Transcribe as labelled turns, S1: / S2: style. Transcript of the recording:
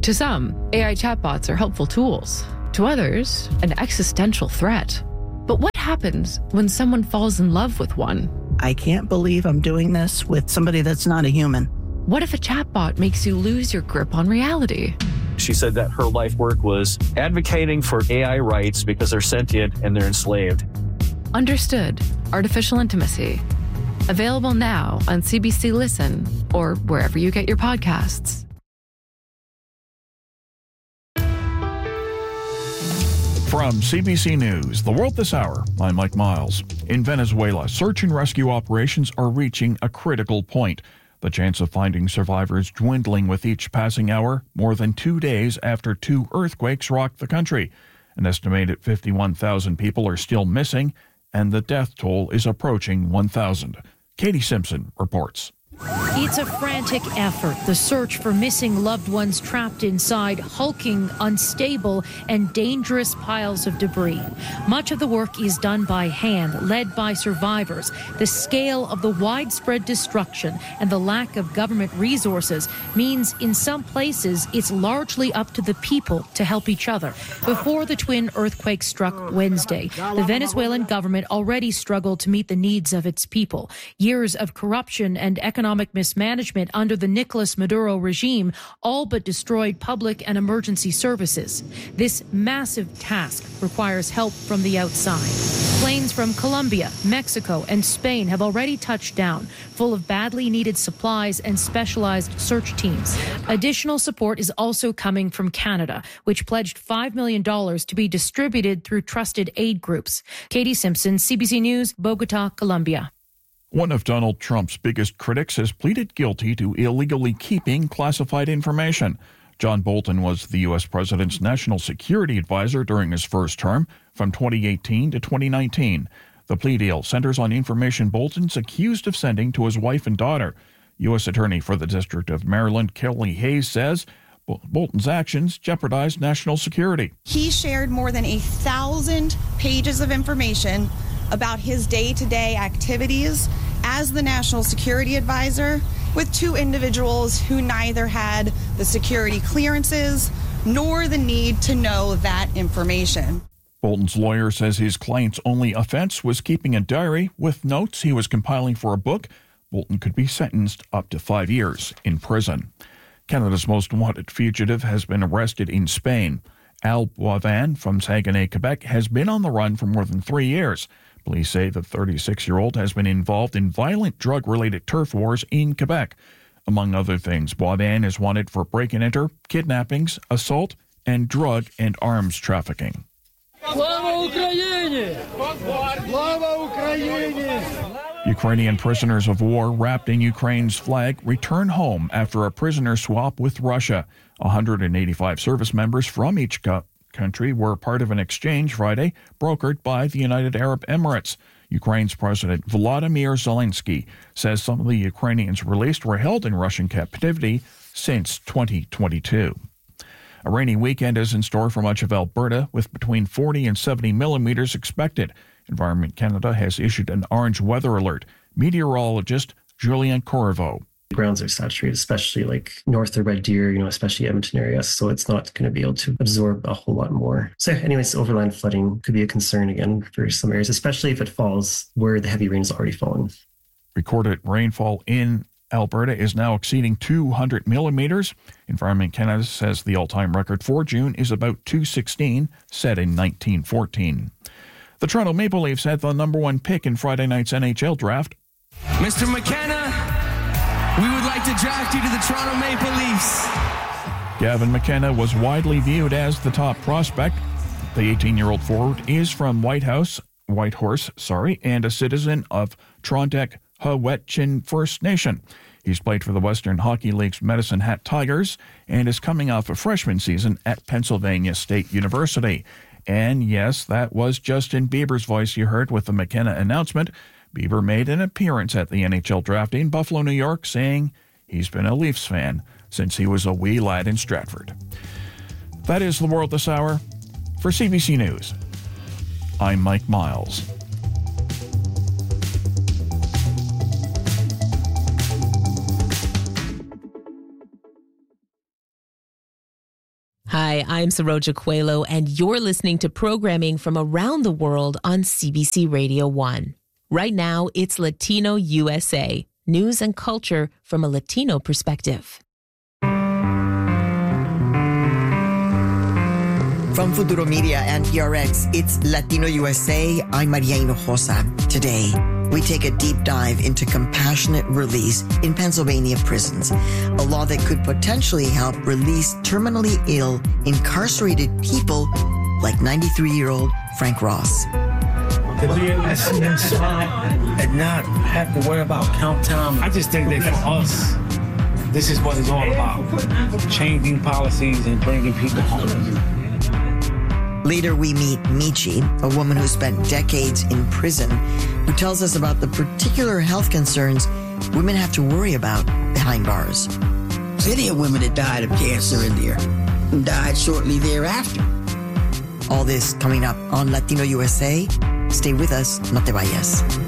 S1: To some, AI chatbots are helpful tools. To others, an existential threat. But what happens when someone falls in love with one?
S2: I can't believe I'm doing this with somebody that's not a human.
S1: What if a chatbot makes you lose your grip on reality?
S3: She said that her life work was advocating for AI rights because they're sentient and they're enslaved.
S1: Understood. Artificial Intimacy. Available now on CBC Listen or wherever you get your podcasts.
S4: From CBC News, The World This Hour, I'm Mike Miles. In Venezuela, search and rescue operations are reaching a critical point. The chance of finding survivors dwindling with each passing hour, more than 2 days after 2 earthquakes rocked the country. An estimated 51,000 people are still missing, and the death toll is approaching 1,000. Katie Simpson reports.
S5: It's a frantic effort, the search for missing loved ones trapped inside hulking, unstable, and dangerous piles of debris. Much of the work is done by hand, led by survivors. The scale of the widespread destruction and the lack of government resources means in some places it's largely up to the people to help each other. Before the twin earthquakes struck Wednesday, the Venezuelan government already struggled to meet the needs of its people. Years of corruption and economic mismanagement under the Nicolas Maduro regime all but destroyed public and emergency services. This massive task requires help from the outside. Planes from Colombia, Mexico, and Spain have already touched down, full of badly needed supplies and specialized search teams. Additional support is also coming from Canada, which pledged $5 million to be distributed through trusted aid groups. Katie Simpson, CBC News, Bogota, Colombia.
S4: One of Donald Trump's biggest critics has pleaded guilty to illegally keeping classified information. John Bolton was the U.S. president's national security advisor during his first term from 2018 to 2019. The plea deal centers on information Bolton's accused of sending to his wife and daughter. U.S. Attorney for the District of Maryland, Kelly Hayes, says Bolton's actions jeopardized national security.
S6: He shared more than 1,000 pages of information about his day-to-day activities as the national security advisor with 2 individuals who neither had the security clearances nor the need to know that information.
S4: Bolton's lawyer says his client's only offense was keeping a diary with notes he was compiling for a book. Bolton could be sentenced up to 5 years in prison. Canada's most wanted fugitive has been arrested in Spain. Al Boivin from Saguenay, Quebec, has been on the run for more than 3 years. Police say the 36-year-old has been involved in violent drug-related turf wars in Quebec. Among other things, Boivin is wanted for break-and-enter, kidnappings, assault, and drug and arms trafficking. Ukrainian prisoners of war wrapped in Ukraine's flag return home after a prisoner swap with Russia. 185 service members from each country were part of an exchange Friday brokered by the United Arab Emirates. Ukraine's President Volodymyr Zelensky says some of the Ukrainians released were held in Russian captivity since 2022. A rainy weekend is in store for much of Alberta, with between 40 and 70 millimeters expected. Environment Canada has issued an orange weather alert. Meteorologist Julien Corriveau.
S7: The grounds are saturated, especially like north of Red Deer, especially Edmonton area. So it's not going to be able to absorb a whole lot more. So anyways, overland flooding could be a concern again for some areas, especially if it falls where the heavy rain is already fallen.
S4: Recorded rainfall in Alberta is now exceeding 200 millimeters. Environment Canada says the all-time record for June is about 216, set in 1914. The Toronto Maple Leafs had the number 1 pick in Friday night's NHL draft.
S8: Mr. McKenna, we would like to draft you to the Toronto Maple Leafs.
S4: Gavin McKenna was widely viewed as the top prospect. The 18-year-old forward is from Whitehorse, and a citizen of Trondek Hawetchin First Nation. He's played for the Western Hockey League's Medicine Hat Tigers and is coming off a freshman season at Pennsylvania State University. And yes, that was Justin Bieber's voice you heard with the McKenna announcement. Bieber made an appearance at the NHL draft in Buffalo, New York, saying he's been a Leafs fan since he was a wee lad in Stratford. That is The World This Hour. For CBC News, I'm Mike Miles.
S9: Hi, I'm Saroja Coelho, and you're listening to programming from around the world on CBC Radio 1. Right now, it's Latino USA, news and culture from a Latino perspective.
S10: From Futuro Media and PRX, it's Latino USA. I'm Maria Hinojosa. Today, we take a deep dive into compassionate release in Pennsylvania prisons, a law that could potentially help release terminally ill, incarcerated people like 93-year-old Frank Ross.
S11: To be able to see them smile and not have to worry about count time. I just think that for us, this is what it's all about. Changing policies and bringing people home.
S10: Later, we meet Michi, a woman who spent decades in prison, who tells us about the particular health concerns women have to worry about behind bars.
S12: Plenty of women that died of cancer in there and died shortly thereafter.
S10: All this coming up on Latino USA. Stay with us, no te vayas.